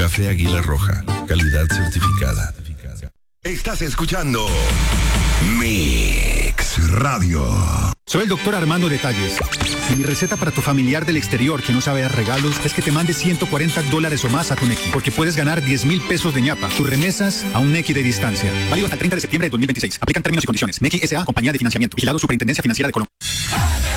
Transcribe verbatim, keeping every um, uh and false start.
Café Águila Roja, calidad certificada. Estás escuchando Mix Radio. Soy el doctor Armando Detalles. Y mi receta para tu familiar del exterior que no sabe dar regalos es que te mande ciento cuarenta dólares o más a tu Nequi, porque puedes ganar diez mil pesos de ñapa. Tus remesas a un Nequi de distancia. Válido hasta el treinta de septiembre de dos mil veintiséis. Aplican términos y condiciones. Nequi S A, compañía de financiamiento. Vigilado Superintendencia Financiera de Colombia.